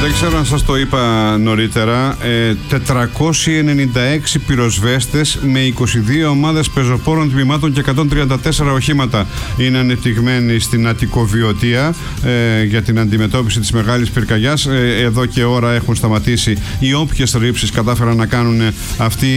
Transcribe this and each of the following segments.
Δεν ξέρω αν σας το είπα νωρίτερα, 496 πυροσβέστες με 22 ομάδες πεζοπόρων τμήματων και 134 οχήματα είναι ανεπτυγμένοι στην Αττικοβιωτία για την αντιμετώπιση της μεγάλης πυρκαγιάς. Εδώ και ώρα έχουν σταματήσει οι όποιες ρήψεις κατάφεραν να κάνουν αυτοί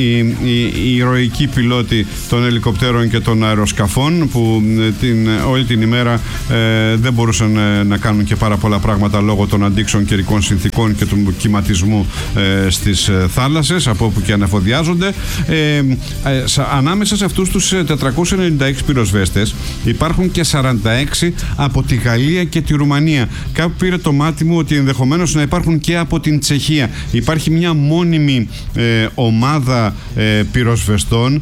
οι ηρωικοί πιλότοι των ελικοπτέρων και των αεροσκαφών, που όλη την ημέρα δεν μπορούσαν να κάνουν και πάρα πολλά πράγματα λόγω των αντίξεων καιρικών συνθήκων και του κυματισμού στις θάλασσες, από όπου και ανεφοδιάζονται. Ανάμεσα σε αυτούς τους 496 πυροσβέστες υπάρχουν και 46 από τη Γαλλία και τη Ρουμανία. Κάπου πήρε το μάτι μου ότι ενδεχομένως να υπάρχουν και από την Τσεχία. Υπάρχει μια μόνιμη ομάδα πυροσβεστών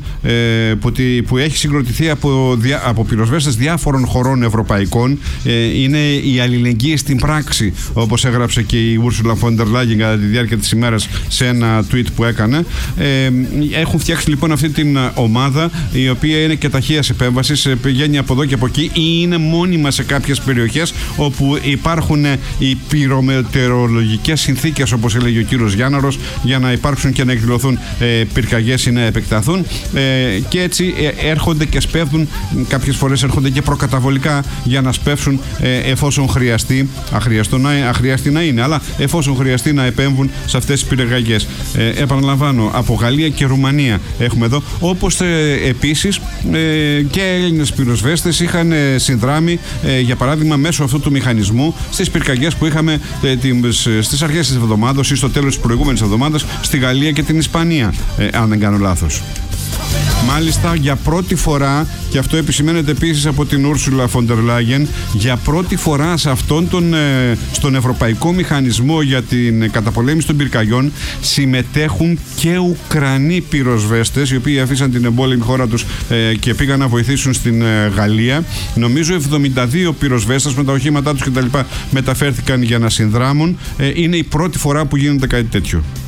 που έχει συγκροτηθεί από πυροσβέστες διάφορων χωρών ευρωπαϊκών. Είναι η αλληλεγγύη στην πράξη, όπως έγραψε και η Ursula von der Leyen κατά τη διάρκεια της ημέρας σε ένα tweet που έκανε. Έχουν φτιάξει λοιπόν αυτή την ομάδα, η οποία είναι και ταχείας επέμβασης, πηγαίνει από εδώ και από εκεί, ή είναι μόνιμα σε κάποιες περιοχές όπου υπάρχουν οι πυρομετεωρολογικές συνθήκες, όπως έλεγε ο κύριος Γιάνναρος, για να υπάρξουν και να εκδηλωθούν πυρκαγιές ή να επεκταθούν, και έτσι έρχονται και σπέβδουν. Κάποιες φορές έρχονται και προκαταβολικά για να σπεύσουν εφόσον χρειαστεί, αχρίαστεί να είναι, αλλά εφόσον χρειαστεί να επέμβουν σε αυτές τις πυρκαγιές. Επαναλαμβάνω, από Γαλλία και Ρουμανία έχουμε εδώ, όπως επίσης και Έλληνες πυροσβέστες είχαν συνδράμει, για παράδειγμα μέσω αυτού του μηχανισμού, στις πυρκαγιές που είχαμε στις αρχές της εβδομάδας ή στο τέλος της προηγούμενης εβδομάδας στη Γαλλία και την Ισπανία, αν δεν κάνω λάθος. Μάλιστα, για πρώτη φορά, και αυτό επισημαίνεται επίσης από την Ursula von der Leyen, για πρώτη φορά σε αυτόν στον Ευρωπαϊκό Μηχανισμό για την καταπολέμηση των πυρκαγιών συμμετέχουν και Ουκρανοί πυροσβέστες, οι οποίοι αφήσαν την εμπόλεμη χώρα τους και πήγαν να βοηθήσουν στην Γαλλία. Νομίζω 72 πυροσβέστες με τα οχήματά τους κτλ. Μεταφέρθηκαν για να συνδράμουν. Είναι η πρώτη φορά που γίνεται κάτι τέτοιο.